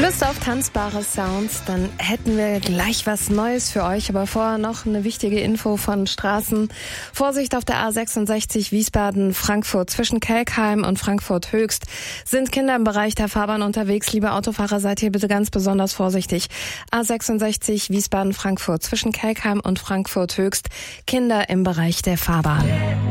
Lust auf tanzbare Sounds, dann hätten wir gleich was Neues für euch. Aber vorher noch eine wichtige Info von Straßen. Vorsicht auf der A66 Wiesbaden-Frankfurt. Zwischen Kelkheim und Frankfurt Höchst sind Kinder im Bereich der Fahrbahn unterwegs. Liebe Autofahrer, seid hier bitte ganz besonders vorsichtig. A66 Wiesbaden-Frankfurt. Zwischen Kelkheim und Frankfurt Höchst. Kinder im Bereich der Fahrbahn.